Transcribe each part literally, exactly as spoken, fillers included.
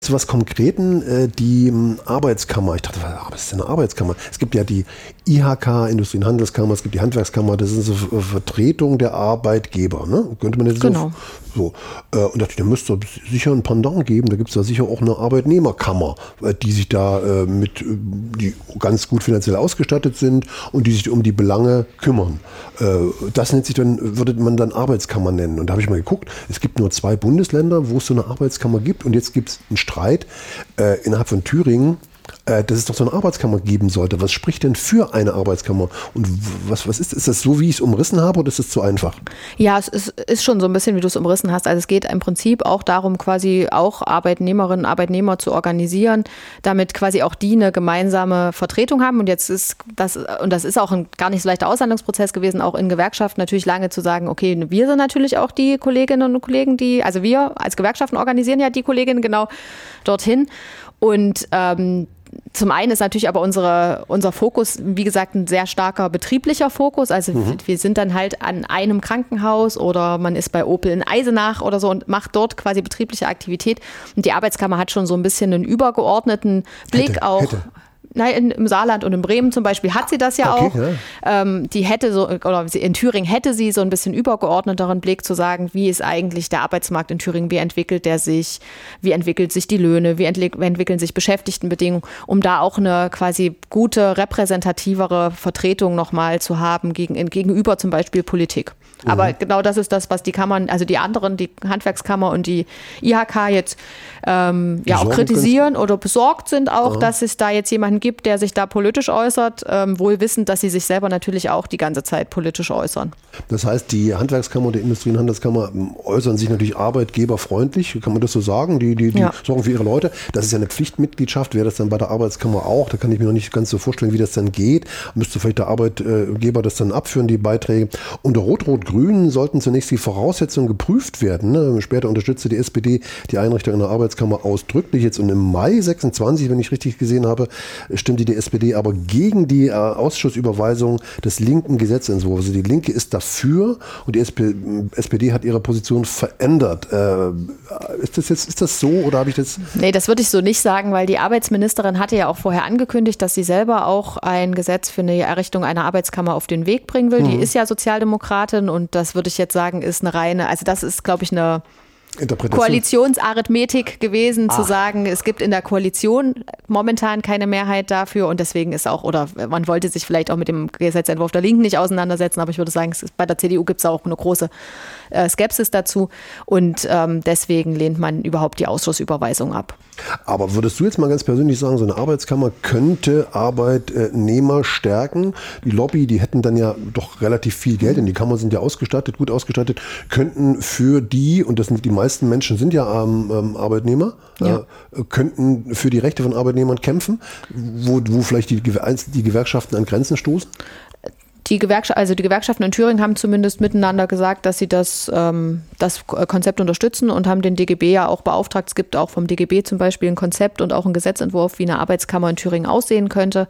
Zu was Konkreten, äh, die ähm, Arbeitskammer. Ich dachte, was ist denn eine Arbeitskammer? Es gibt ja die I H K, Industrie- und Handelskammer, es gibt die Handwerkskammer, das ist eine Vertretung der Arbeitgeber, ne? Könnte man das Genau. so? so. Äh, und dachte ich, da müsste es sicher ein Pendant geben, da gibt es da sicher auch eine Arbeitnehmerkammer, äh, die sich da äh, mit, äh, die ganz gut finanziell ausgestattet sind und die sich um die Belange kümmern. Äh, das nennt sich dann, würde man dann Arbeitskammer nennen. Und da habe ich mal geguckt, es gibt nur zwei Bundesländer, wo es so eine Arbeitskammer gibt, und jetzt gibt es einen Streit äh, innerhalb von Thüringen, äh, dass es doch so eine Arbeitskammer geben sollte. Was spricht denn für eine Arbeitskammer? Und was, was ist, ist das so, wie ich es umrissen habe, oder ist es zu einfach? Ja, es ist, ist schon so ein bisschen, wie du es umrissen hast. Also es geht im Prinzip auch darum, quasi auch Arbeitnehmerinnen und Arbeitnehmer zu organisieren, damit quasi auch die eine gemeinsame Vertretung haben. Und jetzt ist das, und das ist auch ein gar nicht so leichter Aushandlungsprozess gewesen, auch in Gewerkschaften natürlich lange zu sagen, okay, wir sind natürlich auch die Kolleginnen und Kollegen, die, also wir als Gewerkschaften organisieren ja die Kolleginnen genau dorthin. Und ähm, zum einen ist natürlich aber unsere, unser Fokus, wie gesagt, ein sehr starker betrieblicher Fokus. Also mhm. wir sind dann halt an einem Krankenhaus oder man ist bei Opel in Eisenach oder so und macht dort quasi betriebliche Aktivität. Und die Arbeitskammer hat schon so ein bisschen einen übergeordneten Blick hätte, auch. Hätte. Nein, im Saarland und in Bremen zum Beispiel hat sie das ja okay, auch. Ja. Ähm, die hätte so, oder in Thüringen hätte sie so ein bisschen übergeordneteren Blick zu sagen, wie ist eigentlich der Arbeitsmarkt in Thüringen, wie entwickelt der sich, wie entwickelt sich die Löhne, wie entwickeln sich Beschäftigtenbedingungen, um da auch eine quasi gute, repräsentativere Vertretung nochmal zu haben gegen, gegenüber zum Beispiel Politik. Aber mhm. genau das ist das, was die Kammern, also die anderen, die Handwerkskammer und die I H K jetzt ähm, ja auch kritisieren oder besorgt sind auch, ja. dass es da jetzt jemanden gibt, der sich da politisch äußert, ähm, wohl wissend, dass sie sich selber natürlich auch die ganze Zeit politisch äußern. Das heißt, die Handwerkskammer und die Industrie- und Handelskammer äußern sich natürlich arbeitgeberfreundlich, kann man das so sagen? Die, die, die ja. sorgen für ihre Leute. Das ist ja eine Pflichtmitgliedschaft. Wäre das dann bei der Arbeitskammer auch? Da kann ich mir noch nicht ganz so vorstellen, wie das dann geht. Müsste vielleicht der Arbeitgeber das dann abführen, die Beiträge. Unter Rot-Rot-Grün sollten zunächst die Voraussetzungen geprüft werden. Ne? Später unterstützte die S P D die Einrichtung einer Arbeitskammer ausdrücklich. Jetzt und im Mai sechsundzwanzig, wenn ich richtig gesehen habe, stimmte die S P D aber gegen die äh, Ausschussüberweisung des linken Gesetzentwurfs. Also die Linke ist dafür und die S P D hat ihre Position verändert. Äh, ist das jetzt, ist das so oder habe ich das? Nee, das würde ich so nicht sagen, weil die Arbeitsministerin hatte ja auch vorher angekündigt, dass sie selber auch ein Gesetz für eine Errichtung einer Arbeitskammer auf den Weg bringen will. Mhm. Die ist ja Sozialdemokratin und das würde ich jetzt sagen, ist eine reine, also das ist, glaube ich, eine Koalitionsarithmetik gewesen, Ach. zu sagen, es gibt in der Koalition momentan keine Mehrheit dafür und deswegen ist auch, oder man wollte sich vielleicht auch mit dem Gesetzentwurf der Linken nicht auseinandersetzen, aber ich würde sagen, es ist, bei der C D U gibt es auch eine große äh, Skepsis dazu und ähm, deswegen lehnt man überhaupt die Ausschussüberweisung ab. Aber würdest du jetzt mal ganz persönlich sagen, so eine Arbeitskammer könnte Arbeitnehmer stärken? Die Lobby, die hätten dann ja doch relativ viel Geld, denn die Kammern sind ja ausgestattet, gut ausgestattet, könnten für die, und das sind die meisten Menschen sind ja ähm, Arbeitnehmer, ja. äh, könnten für die Rechte von Arbeitnehmern kämpfen, wo, wo vielleicht die, die Gewerkschaften an Grenzen stoßen? Die Gewerkschaft, also die Gewerkschaften in Thüringen haben zumindest miteinander gesagt, dass sie das, ähm, das Konzept unterstützen und haben den D G B ja auch beauftragt. Es gibt auch vom D G B zum Beispiel ein Konzept und auch einen Gesetzentwurf, wie eine Arbeitskammer in Thüringen aussehen könnte,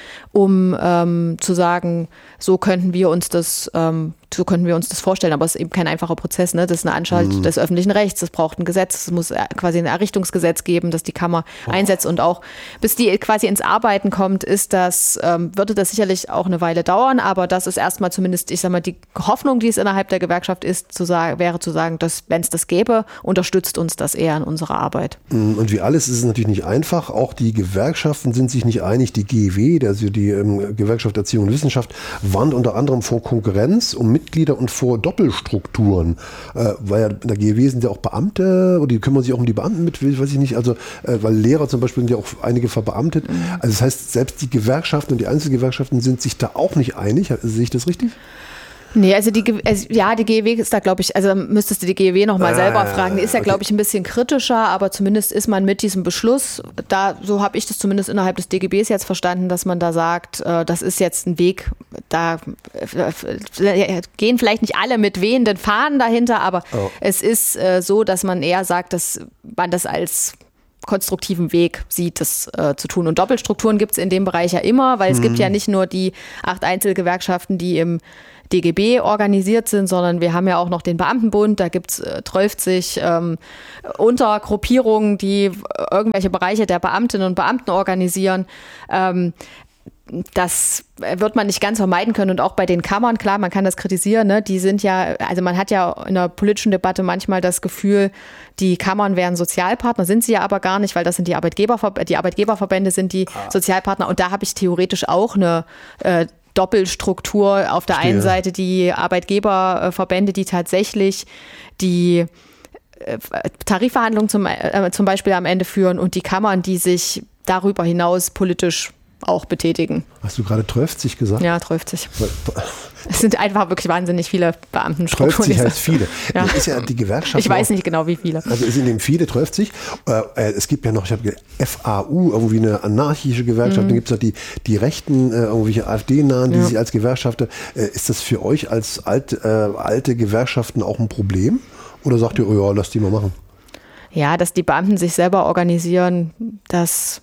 um ähm, zu sagen, so könnten wir uns das, ähm, so könnten wir uns das vorstellen. Aber es ist eben kein einfacher Prozess, ne? Das ist eine Anstalt mhm. des öffentlichen Rechts. Es braucht ein Gesetz. Es muss quasi ein Errichtungsgesetz geben, das die Kammer oh. einsetzt. Und auch bis die quasi ins Arbeiten kommt, ist das, ähm, würde das sicherlich auch eine Weile dauern. Aber das ist erstmal zumindest, ich sag mal, die Hoffnung, die es innerhalb der Gewerkschaft ist, zu sagen, wäre zu sagen, dass, wenn es das gäbe, unterstützt uns das eher in unserer Arbeit. Und wie alles ist es natürlich nicht einfach. Auch die Gewerkschaften sind sich nicht einig. Die G E W, also die ähm, Gewerkschaft Erziehung und Wissenschaft, warnt unter anderem vor Konkurrenz um Mitglieder und vor Doppelstrukturen. Äh, weil ja in der G E W sind ja auch Beamte oder die kümmern sich auch um die Beamten mit, weiß ich nicht. Also äh, weil Lehrer zum Beispiel sind ja auch einige verbeamtet. Mhm. Also das heißt, selbst die Gewerkschaften und die Einzelgewerkschaften sind sich da auch nicht einig. Sehe ich das richtig? Nee, also die, also ja, die G E W ist da, glaube ich, also müsstest du die G E W nochmal ah, selber fragen. Die ist ja, okay. glaube ich, ein bisschen kritischer, aber zumindest ist man mit diesem Beschluss, da, so habe ich das zumindest innerhalb des D G Bs jetzt verstanden, dass man da sagt, äh, das ist jetzt ein Weg, da äh, gehen vielleicht nicht alle mit wehenden Fahnen dahinter, aber oh. es ist äh, so, dass man eher sagt, dass man das als konstruktiven Weg sieht, das äh, zu tun. Und Doppelstrukturen gibt es in dem Bereich ja immer, weil es mhm. gibt ja nicht nur die acht Einzelgewerkschaften, die im D G B organisiert sind, sondern wir haben ja auch noch den Beamtenbund, da gibt es äh, zwölfzig ähm, Untergruppierungen, die irgendwelche Bereiche der Beamtinnen und Beamten organisieren. Ähm, Das wird man nicht ganz vermeiden können und auch bei den Kammern, klar, man kann das kritisieren, ne? Die sind ja, also man hat ja in der politischen Debatte manchmal das Gefühl, die Kammern wären Sozialpartner, sind sie ja aber gar nicht, weil das sind die Arbeitgeberver- die Arbeitgeberverbände sind die ah. Sozialpartner und da habe ich theoretisch auch eine äh, Doppelstruktur. Auf der Verstehe. einen Seite die Arbeitgeberverbände, die tatsächlich die äh, Tarifverhandlungen zum, äh, zum Beispiel am Ende führen und die Kammern, die sich darüber hinaus politisch auch betätigen. Hast du gerade zwölfzig gesagt? Ja, zwölfzig. Es sind einfach wirklich wahnsinnig viele Beamtenstrukturen. zwölfzig heißt viele. Ja. Das ist ja die Gewerkschaft. Ich weiß nicht genau, wie viele. Also es sind eben viele, zwölfzig. Äh, es gibt ja noch, ich habe F A U, irgendwie eine anarchische Gewerkschaft. Mhm. Dann gibt es ja die, die Rechten, äh, irgendwelche AfD-Nahen, die ja. sich als Gewerkschafter. Äh, ist das für euch als alt, äh, alte Gewerkschaften auch ein Problem? Oder sagt ihr, oh ja, lass die mal machen? Ja, dass die Beamten sich selber organisieren, das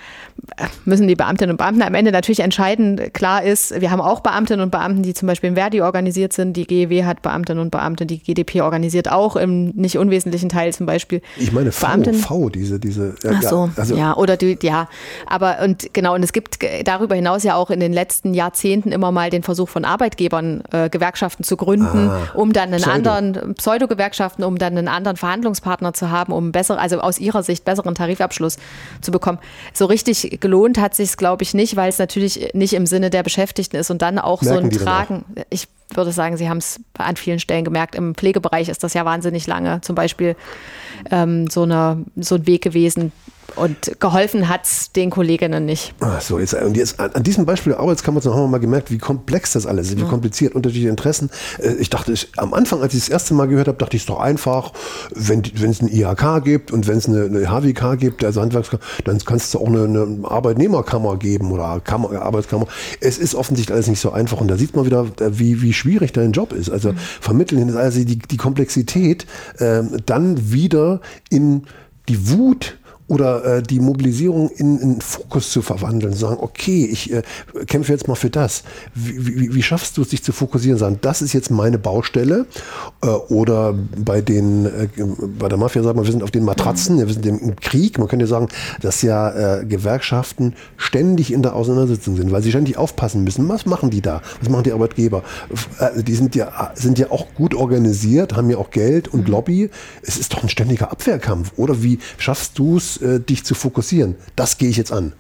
müssen die Beamtinnen und Beamten am Ende natürlich entscheiden. Klar ist, wir haben auch Beamtinnen und Beamten, die zum Beispiel im Verdi organisiert sind. Die G E W hat Beamtinnen und Beamte, die G D P organisiert auch im nicht unwesentlichen Teil zum Beispiel. Ich meine V, Beamten. V diese, diese. Äh, Ach so, ja, also ja, oder die, ja. Aber und genau, und es gibt darüber hinaus ja auch in den letzten Jahrzehnten immer mal den Versuch von Arbeitgebern, äh, Gewerkschaften zu gründen, ah, um dann einen Pseudo. anderen, Pseudo-Gewerkschaften, um dann einen anderen Verhandlungspartner zu haben, um besser, also aus ihrer Sicht besseren Tarifabschluss zu bekommen. So richtig gelohnt hat sich es, glaube ich, nicht, weil es natürlich nicht im Sinne der Beschäftigten ist und dann auch Merken so ein Tragen. Ich würde sagen, Sie haben es an vielen Stellen gemerkt. Im Pflegebereich ist das ja wahnsinnig lange zum Beispiel ähm, so, eine, so ein Weg gewesen. Und geholfen hat es den Kolleginnen nicht. Ach so, jetzt, und jetzt an diesem Beispiel der Arbeitskammer haben wir mal gemerkt, wie komplex das alles ist, wie kompliziert, unterschiedliche Interessen. Ich dachte, ich, am Anfang, als ich das erste Mal gehört habe, dachte ich, es ist doch einfach, wenn es ein I H K gibt und wenn es eine, eine H W K gibt, also Handwerkskammer, dann kannst du auch eine, eine Arbeitnehmerkammer geben oder Kammer, Arbeitskammer. Es ist offensichtlich alles nicht so einfach und da sieht man wieder, wie, wie schwierig dein Job ist. Also mhm. vermitteln, also die, die Komplexität äh, dann wieder in die Wut oder äh, die Mobilisierung in, in Fokus zu verwandeln, sagen, okay, ich äh, kämpfe jetzt mal für das. Wie, wie, wie schaffst du es, dich zu fokussieren, sagen, das ist jetzt meine Baustelle äh, oder bei den, äh, bei der Mafia sagt man, wir sind auf den Matratzen, ja, wir sind im Krieg. Man könnte ja sagen, dass ja äh, Gewerkschaften ständig in der Auseinandersetzung sind, weil sie ständig aufpassen müssen. Was machen die da? Was machen die Arbeitgeber? Äh, die sind ja, sind ja auch gut organisiert, haben ja auch Geld und Lobby. Es ist doch ein ständiger Abwehrkampf. Oder wie schaffst du es, dich zu fokussieren? Das gehe ich jetzt an.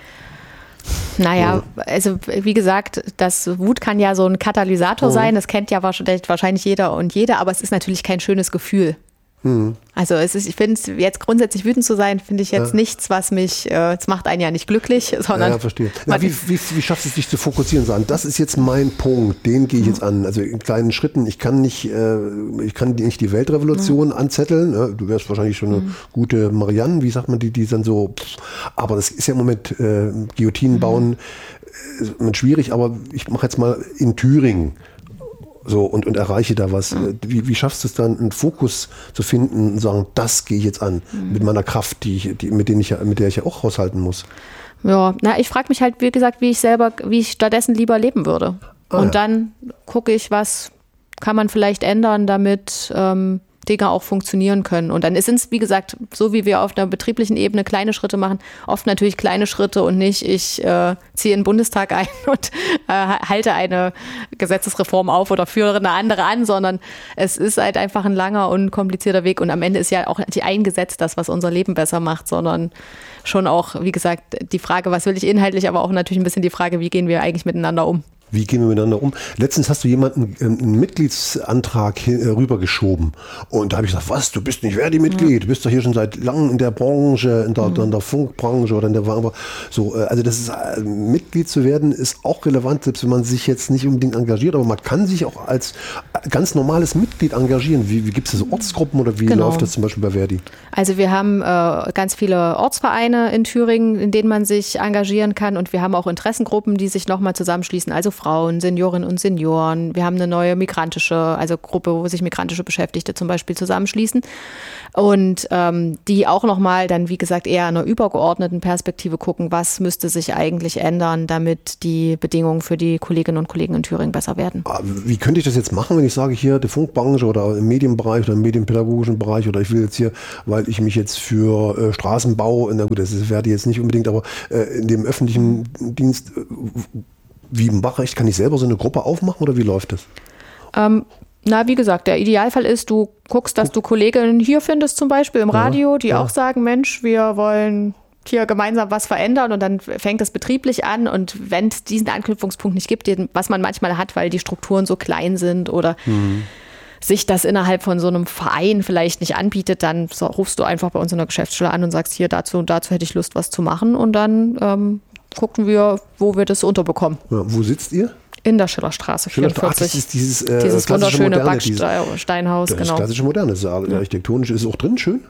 Naja, also wie gesagt, das Wut kann ja so ein Katalysator oh. sein, das kennt ja wahrscheinlich jeder und jede, aber es ist natürlich kein schönes Gefühl. Hm. Also es ist, ich finde jetzt grundsätzlich wütend zu sein, finde ich jetzt ja. nichts, was mich, äh, es macht einen ja nicht glücklich, sondern... Ja, ja verstehe. Ja, wie, wie, wie schaffst du es, dich zu fokussieren, sagen, das ist jetzt mein Punkt, den gehe ich jetzt an. Also in kleinen Schritten, ich kann nicht, äh, ich kann nicht die Weltrevolution mhm. anzetteln, ja, du wärst wahrscheinlich schon eine mhm. gute Marianne, wie sagt man die, die dann so, pff, aber das ist ja im Moment, äh, Guillotinen bauen, mhm. äh, schwierig, aber ich mache jetzt mal in Thüringen, so und, und erreiche da was. Mhm. Wie, wie schaffst du es dann, einen Fokus zu finden und sagen, das gehe ich jetzt an mhm. mit meiner Kraft, die ich, die, mit, denen ich, mit der ich ja auch haushalten muss? Ja, na, ich frage mich halt, wie gesagt, wie ich selber, wie ich stattdessen lieber leben würde. Ah, und ja. dann gucke ich, was kann man vielleicht ändern, damit ähm, Dinge auch funktionieren können. Und dann sind es, wie gesagt, so wie wir auf der betrieblichen Ebene kleine Schritte machen, oft natürlich kleine Schritte und nicht, ich äh, ziehe in den Bundestag ein und äh, halte eine Gesetzesreform auf oder führe eine andere an, sondern es ist halt einfach ein langer und komplizierter Weg und am Ende ist ja auch nicht ein Gesetz das, was unser Leben besser macht, sondern schon auch, wie gesagt, die Frage, was will ich inhaltlich, aber auch natürlich ein bisschen die Frage, wie gehen wir eigentlich miteinander um. Wie gehen wir miteinander um? Letztens hast du jemanden einen Mitgliedsantrag rübergeschoben und da habe ich gesagt, was, du bist nicht Verdi-Mitglied, ja. du bist doch hier schon seit langem in der Branche, in der, mhm. in der Funkbranche oder in der aber so, also das ist, Mitglied zu werden ist auch relevant, selbst wenn man sich jetzt nicht unbedingt engagiert, aber man kann sich auch als ganz normales Mitglied engagieren. Wie, wie gibt es das, Ortsgruppen oder wie genau. läuft das zum Beispiel bei Verdi? Also wir haben äh, ganz viele Ortsvereine in Thüringen, in denen man sich engagieren kann und wir haben auch Interessengruppen, die sich nochmal zusammenschließen, also Frauen, Seniorinnen und Senioren. Wir haben eine neue migrantische, also Gruppe, wo sich migrantische Beschäftigte zum Beispiel zusammenschließen. Und ähm, die auch nochmal dann, wie gesagt, eher in einer übergeordneten Perspektive gucken, was müsste sich eigentlich ändern, damit die Bedingungen für die Kolleginnen und Kollegen in Thüringen besser werden. Wie könnte ich das jetzt machen, wenn ich sage, hier die Funkbranche oder im Medienbereich oder im medienpädagogischen Bereich oder ich will jetzt hier, weil ich mich jetzt für äh, Straßenbau, na gut, das werde ich jetzt nicht unbedingt, aber äh, in dem öffentlichen Dienst, äh, wie mache ich, kann ich selber so eine Gruppe aufmachen oder wie läuft das? Ähm, Na, wie gesagt, der Idealfall ist, du guckst, dass du Kolleginnen hier findest, zum Beispiel im Radio, die ja. auch sagen, Mensch, wir wollen hier gemeinsam was verändern und dann fängt das betrieblich an und wenn es diesen Anknüpfungspunkt nicht gibt, den, was man manchmal hat, weil die Strukturen so klein sind oder mhm. sich das innerhalb von so einem Verein vielleicht nicht anbietet, dann so, rufst du einfach bei uns in der Geschäftsstelle an und sagst, hier, dazu und dazu hätte ich Lust, was zu machen und dann ähm, gucken wir, wo wir das unterbekommen. Ja, wo sitzt ihr? In der Schillerstraße vierundvierzig. Ach, das ist dieses, äh, dieses wunderschöne moderne, Backsteinhaus. Das genau. ist klassische Moderne, das ist architektonisch. Ist es auch drin schön?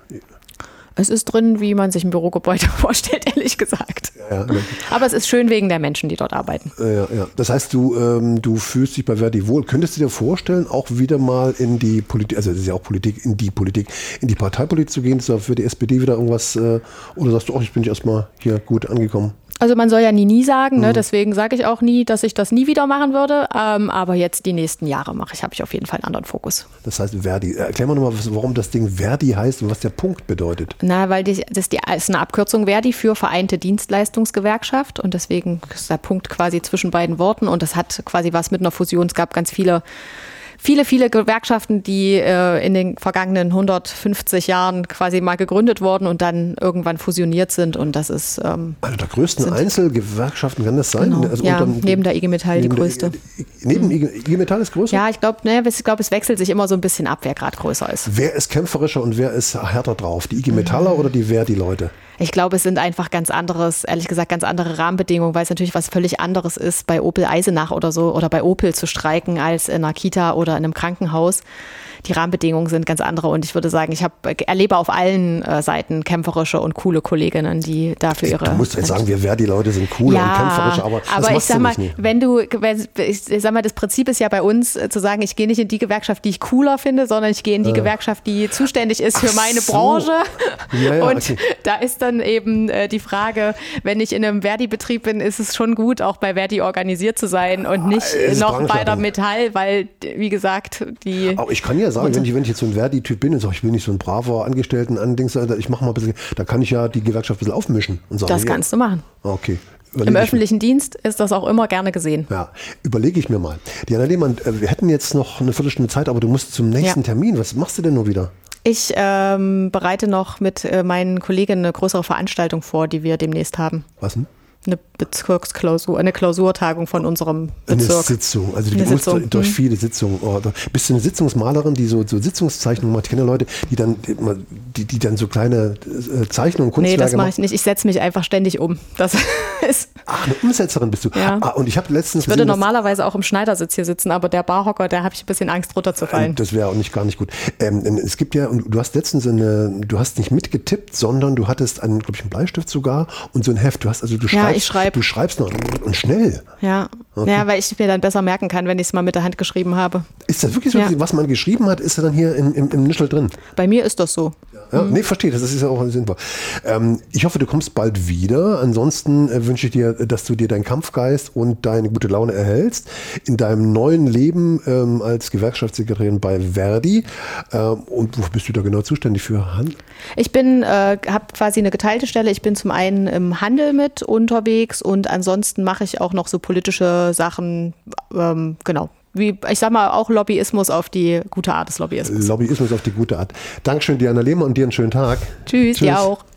Es ist drin, wie man sich ein Bürogebäude vorstellt, ehrlich gesagt. Ja, ja. Aber es ist schön wegen der Menschen, die dort arbeiten. Ja, ja. Das heißt, du, ähm, du fühlst dich bei Verdi wohl. Könntest du dir vorstellen, auch wieder mal in die Politik, also das ist ja auch Politik, in die Politik, in die Parteipolitik zu gehen? Ist da für die S P D wieder irgendwas, äh, oder sagst du, ach, ich bin erstmal hier gut angekommen? Also man soll ja nie, nie sagen, ne? Deswegen sage ich auch nie, dass ich das nie wieder machen würde. Ähm, aber jetzt die nächsten Jahre mache ich, habe ich auf jeden Fall einen anderen Fokus. Das heißt Verdi. Erklär mal nochmal, warum das Ding Verdi heißt und was der Punkt bedeutet. Na, weil die, das die, ist eine Abkürzung Verdi für Vereinte Dienstleistungsgewerkschaft und deswegen ist der Punkt quasi zwischen beiden Worten und das hat quasi was mit einer Fusion. Es gab ganz viele Viele, viele Gewerkschaften, die äh, in den vergangenen hundertfünfzig Jahren quasi mal gegründet wurden und dann irgendwann fusioniert sind. Und das ist ähm, also der größten Einzelgewerkschaften kann das sein? Genau. Also ja, unter, neben der I G Metall die größte. Der, neben mhm. I G Metall ist größer? Ja, ich glaube, ne, ich glaub, es wechselt sich immer so ein bisschen ab, wer gerade größer ist. Wer ist kämpferischer und wer ist härter drauf? Die I G Metaller mhm. oder die Verdi-Leute? Ich glaube, es sind einfach ganz anderes, ehrlich gesagt, ganz andere Rahmenbedingungen, weil es natürlich was völlig anderes ist, bei Opel Eisenach oder so oder bei Opel zu streiken als in einer Kita oder in einem Krankenhaus. Die Rahmenbedingungen sind ganz andere und ich würde sagen, ich hab, erlebe auf allen äh, Seiten kämpferische und coole Kolleginnen, die dafür ihre... Du musst jetzt sagen, wir Verdi-Leute sind cool ja, und kämpferisch, aber das aber machst ich sag du mal, nicht. wenn du, wenn, ich sag mal, das Prinzip ist ja bei uns äh, zu sagen, ich gehe nicht in die Gewerkschaft, die ich cooler finde, sondern ich gehe in die äh. Gewerkschaft, die zuständig ist für Ach meine so. Branche. Ja, ja, und okay. da ist dann eben äh, die Frage, wenn ich in einem Verdi-Betrieb bin, ist es schon gut, auch bei Verdi organisiert zu sein und nicht ah, noch bei der Metall, weil, wie gesagt, die... Aber ich kann ja sagen, wenn ich, wenn ich jetzt so ein Verdi-Typ bin und sage, ich will nicht so ein braver Angestellten andings, ich mache mal ein bisschen, da kann ich ja die Gewerkschaft ein bisschen aufmischen. Und sagen, das kannst ja, du machen. Okay. Im öffentlichen Dienst ist das auch immer gerne gesehen. Ja, überlege ich mir mal. Diana Lehmann, wir hätten jetzt noch eine Viertelstunde Zeit, aber du musst zum nächsten ja. Termin. Was machst du denn nur wieder? Ich ähm, bereite noch mit äh, meinen Kolleginnen eine größere Veranstaltung vor, die wir demnächst haben. Was denn? Eine Bezirksklausur, eine Klausurtagung von unserem Bezirk. Eine Sitzung, also du musst durch, durch viele Sitzungen. Oh, bist du eine Sitzungsmalerin, die so, so Sitzungszeichnungen macht? Ich kenne Leute, die dann, die, die dann so kleine Zeichnungen, Kunstwerke Nee, das mache ich nicht. Ich setze mich einfach ständig um. Das ist Ach, eine Umsetzerin bist du. Ja. Ah, und ich habe letztens Ich würde gesehen, normalerweise auch im Schneidersitz hier sitzen, aber der Barhocker, da habe ich ein bisschen Angst, runterzufallen. Das wäre auch nicht gar nicht gut. Ähm, es gibt ja, und du hast letztens eine, du hast nicht mitgetippt, sondern du hattest einen, glaube ich, einen Bleistift sogar und so ein Heft. Du hast also du schreibst, ja, ich schreib. du schreibst noch und schnell. Ja. Okay. Ja, weil ich mir dann besser merken kann, wenn ich es mal mit der Hand geschrieben habe. Ist das wirklich so, ja. was man geschrieben hat, ist dann hier im, im, im Nischel drin? Bei mir ist das so. Ja, mhm. Nee, verstehe, das ist ja auch sinnvoll. Ähm, ich hoffe, du kommst bald wieder. Ansonsten äh, wünsche ich dir, dass du dir deinen Kampfgeist und deine gute Laune erhältst in deinem neuen Leben ähm, als Gewerkschaftssekretärin bei Verdi. Ähm, und wo bist du da genau zuständig für? Handel? Ich bin, äh, habe quasi eine geteilte Stelle. Ich bin zum einen im Handel mit unterwegs und ansonsten mache ich auch noch so politische Sachen, ähm, genau. Wie, ich sag mal, auch Lobbyismus auf die gute Art des Lobbyismus. Lobbyismus auf die gute Art. Dankeschön, Diana Lehmann, und dir einen schönen Tag. Tschüss, Tschüss. Dir auch.